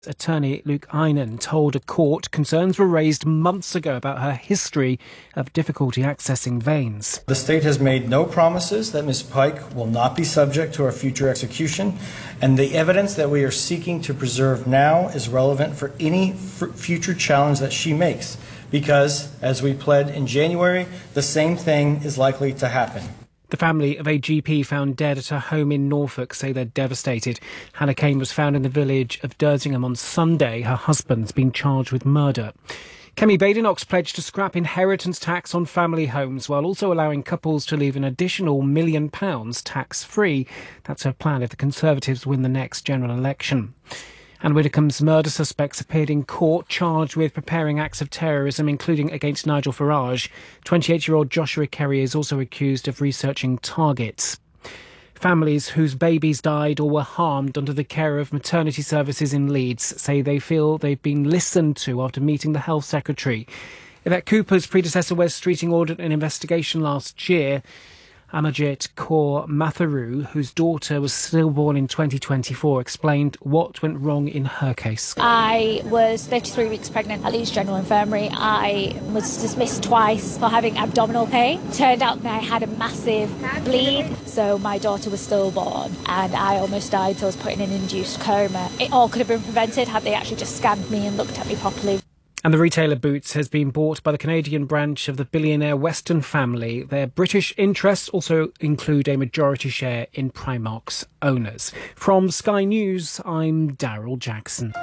Attorney Luke Einan told a court concerns were raised months ago about her history of difficulty accessing veins. The state has made no promises that Ms. Pike will not be subject to our future execution, and the evidence that we are seeking to preserve now is relevant for any future challenge that she makes, because, as we pled in January, the same thing is likely to happen. The family of a GP found dead at her home in Norfolk say they're devastated. Hannah Kane was found in the village of Dersingham on Sunday. Her husband's been charged with murder. Kemi Badenoch pledged to scrap inheritance tax on family homes while also allowing couples to leave an additional £1 million tax-free. That's her plan if the Conservatives win the next general election. Anne Widdecombe's murder suspects appeared in court charged with preparing acts of terrorism, including against Nigel Farage. 28-year-old Joshua Kerry is also accused of researching targets. Families whose babies died or were harmed under the care of maternity services in Leeds say they feel they've been listened to after meeting the Health Secretary. Yvette Cooper's predecessor Wes Streeting ordered an investigation last year. Amajit Kaur Matharu, whose daughter was stillborn in 2024, explained what went wrong in her case. I was 33 weeks pregnant at Leeds General Infirmary. I was dismissed twice for having abdominal pain. Turned out that I had a massive bleed, so my daughter was stillborn and I almost died, so I was put in an induced coma. It all could have been prevented had they actually just scanned me and looked at me properly. And the retailer Boots has been bought by the Canadian branch of the billionaire Weston family. Their British interests also include a majority share in Primark's owners. From Sky News, I'm Daryl Jackson.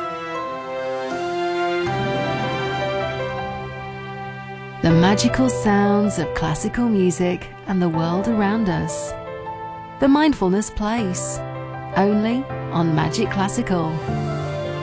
The magical sounds of classical music and the world around us. The Mindfulness Place, only on Magic Classical.